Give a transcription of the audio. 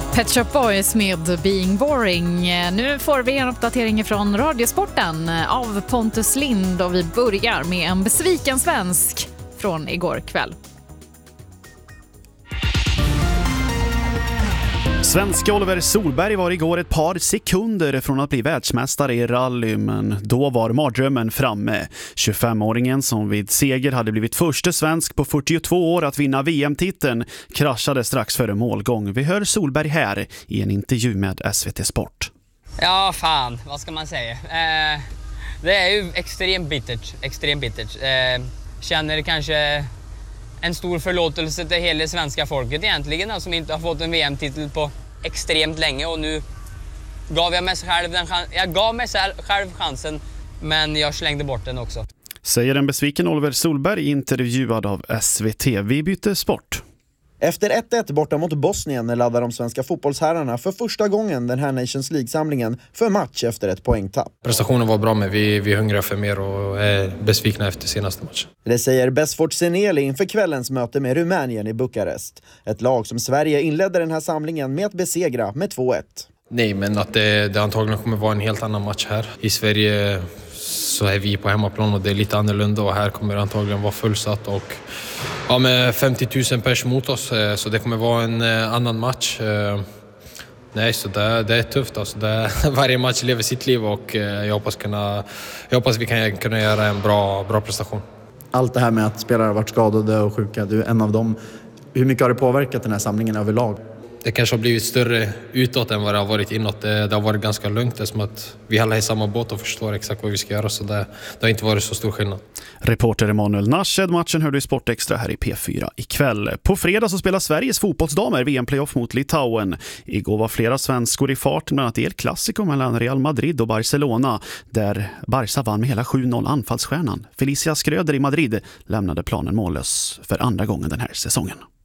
Pet Shop Boys med Being Boring. Nu får vi en uppdatering från Radiosporten av Pontus Lind och vi börjar med en besviken svensk från igår kväll. Svenska Oliver Solberg var igår ett par sekunder från att bli världsmästare i rally, men då var mardrömmen framme. 25-åringen som vid seger hade blivit första svensk på 42 år att vinna VM-titeln kraschade strax före målgång. Vi hör Solberg här i en intervju med SVT Sport. Ja, fan, vad ska man säga? Det är ju extremt bittert. Känner kanske en stor förlåtelse till hela svenska folket egentligen, som inte har fått en VM-titel på extremt länge, och nu gav jag mig själv chansen, men jag slängde bort den också. Säger en besviken Oliver Solberg intervjuad av SVT. Vi byter sport. Efter 1-1 borta mot Bosnien laddar de svenska fotbollsherrarna för första gången den här Nations League-samlingen för match efter ett poängtapp. Prestationen var bra, men vi hungrar för mer och är besvikna efter senaste matchen. Det säger Besfort Seneli inför kvällens möte med Rumänien i Bukarest. Ett lag som Sverige inledde den här samlingen med att besegra med 2-1. Nej, men att det antagligen kommer vara en helt annan match här. I Sverige så är vi på hemmaplan och det är lite annorlunda, och här kommer det antagligen vara fullsatt och med 50 000 pers mot oss, så det kommer vara en annan match. Nej, så det är tufft. Alltså varje match lever sitt liv, och jag hoppas vi kan kunna göra en bra prestation. Allt det här med att spelare har varit skadade och sjuka, du är en av dem. Hur mycket har det påverkat den här samlingen överlag? Det kanske har blivit större utåt än vad det har varit inåt. Det har varit ganska lugnt, det är som att vi alla är i samma båt och förstår exakt vad vi ska göra, så det har inte varit så stor skillnad. Reporter Emanuel Nasched. Matchen hörde i Sport Extra här i P4 ikväll. På fredag så spelar Sveriges fotbollsdamer VM-playoff mot Litauen. Igår var flera svenskor i farten, bland annat i El Clasico mellan Real Madrid och Barcelona, där Barca vann med hela 7-0. Anfallsstjärnan Felicia Skröder i Madrid lämnade planen mållös för andra gången den här säsongen.